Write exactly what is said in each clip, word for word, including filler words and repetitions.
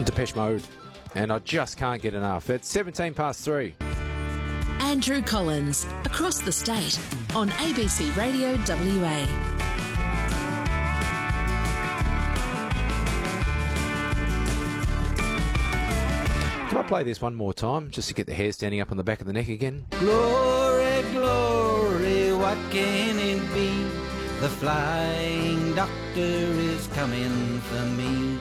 Depeche Mode, and I just can't get enough. It's seventeen past three. Andrew Collins, across the state, on A B C Radio W A. Can I play this one more time, just to get the hair standing up on the back of the neck again? Glory, glory, what can it be? The flying doctor is coming for me.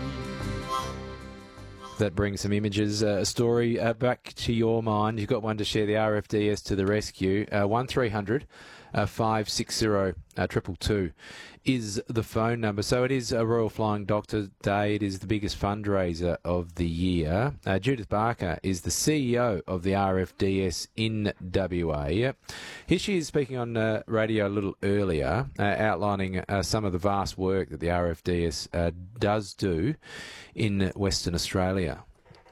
That brings some images, uh, a story uh, back to your mind. You've got one to share, the R F D S to the rescue. Uh, one three hundred five six zero two two two is the phone number. So it is a Royal Flying Doctor Day. It is the biggest fundraiser of the year. Uh, Judith Barker is the C E O of the R F D S in W A. Here she is speaking on uh, radio a little earlier, uh, outlining uh, some of the vast work that the R F D S uh, does do in Western Australia.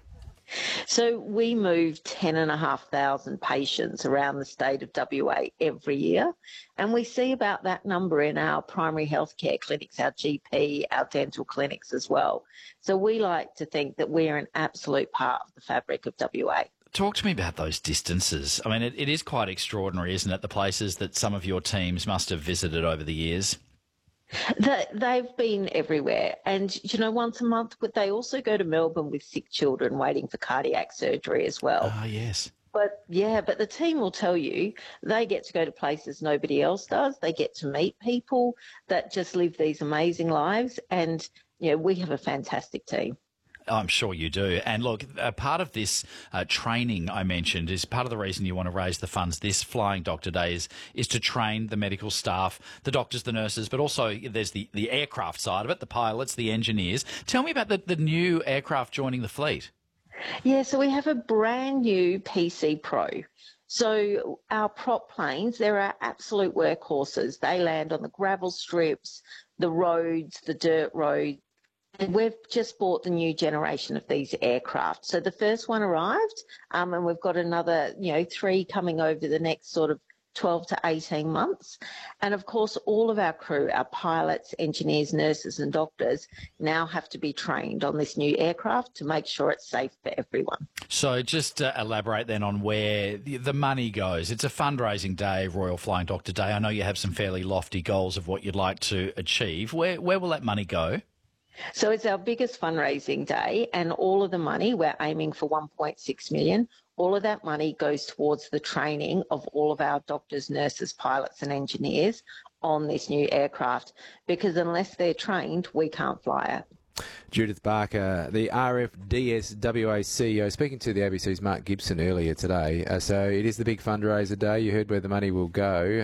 So we move ten and a half thousand patients around the state of W A every year, and we see about that number in our primary healthcare clinics, our G P, our dental clinics as well. So we like to think that we're an absolute part of the fabric of W A. Talk to me about those distances. I mean, it, it is quite extraordinary, isn't it, the places that some of your teams must have visited over the years? The, they've been everywhere. And, you know, once a month, but they also go to Melbourne with sick children waiting for cardiac surgery as well. Ah, yes. But, yeah, but the team will tell you they get to go to places nobody else does. They get to meet people that just live these amazing lives. And, you know, we have a fantastic team. I'm sure you do. And look, uh, part of this uh, training I mentioned is part of the reason you want to raise the funds this Flying Doctor Day is, is to train the medical staff, the doctors, the nurses, but also there's the, the aircraft side of it, the pilots, the engineers. Tell me about the, the new aircraft joining the fleet. Yeah, so we have a brand new P C Pro. So our prop planes, they're our absolute workhorses. They land on the gravel strips, the roads, the dirt roads. And we've just bought the new generation of these aircraft. So the first one arrived, um, and we've got another, you know, three coming over the next sort of twelve to eighteen months. And of course, all of our crew, our pilots, engineers, nurses and doctors now have to be trained on this new aircraft to make sure it's safe for everyone. So just uh, elaborate then on where the, the money goes. It's a fundraising day, Royal Flying Doctor Day. I know you have some fairly lofty goals of what you'd like to achieve. Where, where will that money go? So it's our biggest fundraising day, and all of the money, we're aiming for one point six million. All of that money goes towards the training of all of our doctors, nurses, pilots and engineers on this new aircraft, because unless they're trained, we can't fly it. Judith Barker, the R F D S W A C E O, speaking to the A B C's Mark Gibson earlier today. Uh, so it is the big fundraiser day. You heard where the money will go.